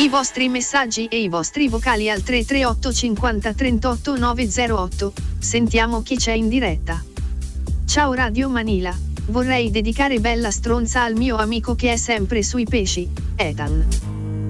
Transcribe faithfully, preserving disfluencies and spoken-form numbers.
I vostri messaggi e i vostri vocali al tre tre otto cinquanta trentotto novecentotto. Sentiamo chi c'è in diretta. Ciao Radio Manila, vorrei dedicare Bella stronza al mio amico che è sempre sui pesci, Ethan.